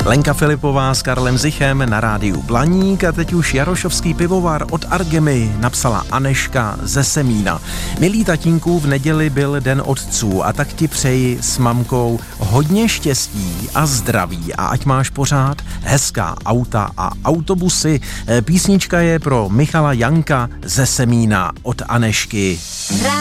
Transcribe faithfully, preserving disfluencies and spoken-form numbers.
Lenka Filipová s Karlem Zichem na rádiu Blaník a teď už Jarošovský pivovar od Argemy napsala Aneška ze Semína. Milý tatínku, v neděli byl den otců a tak ti přeji s mamkou hodně štěstí a zdraví a ať máš pořád hezká auta a autobusy. Písnička je pro Michala Janka ze Semína od Anešky.